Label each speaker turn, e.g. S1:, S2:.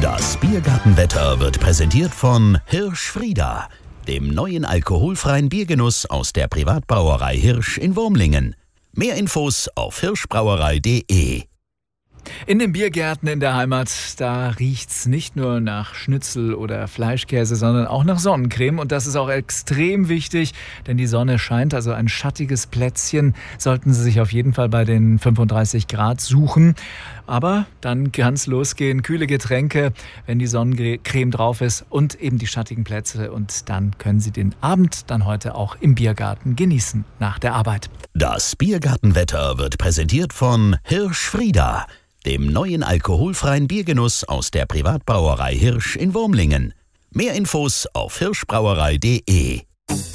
S1: Das Biergartenwetter wird präsentiert von Hirsch-Frieda, dem neuen alkoholfreien Biergenuss aus der Privatbrauerei Hirsch in Wurmlingen. Mehr Infos auf hirschbrauerei.de.
S2: In den Biergärten in der Heimat, da riecht's nicht nur nach Schnitzel oder Fleischkäse, sondern auch nach Sonnencreme. Und das ist auch extrem wichtig, denn die Sonne scheint. Also ein schattiges Plätzchen sollten Sie sich auf jeden Fall bei den 35 Grad suchen. Aber dann kann's losgehen. Kühle Getränke, wenn die Sonnencreme drauf ist und eben die schattigen Plätze. Und dann können Sie den Abend dann heute auch im Biergarten genießen, nach der Arbeit.
S1: Das Biergartenwetter wird präsentiert von Hirsch-Frieda, dem neuen alkoholfreien Biergenuss aus der Privatbrauerei Hirsch in Wurmlingen. Mehr Infos auf hirschbrauerei.de.